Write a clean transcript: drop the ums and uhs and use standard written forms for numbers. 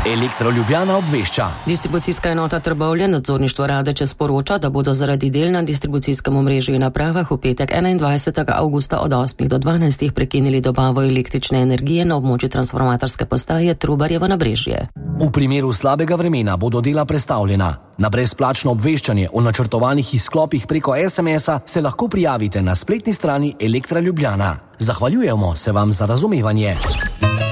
Elektro Ljubljana obvešča. Distribucijska enota Trbovlje, nadzorništvo Radeče sporoča, da bodo zaradi del na distribucijskem omrežju in napravah v petek 21. avgusta od 8 do 12 prekinili dobavo električne energije na območju transformatorske postaje Trubarjevo Nabrežje. V primeru slabega vremena bodo dela prestavljena. Na brezplačno obveščanje o načrtovanih izklopih preko SMS-a se lahko prijavite na spletni strani Elektra Ljubljana. Zahvaljujemo se vam za razumevanje.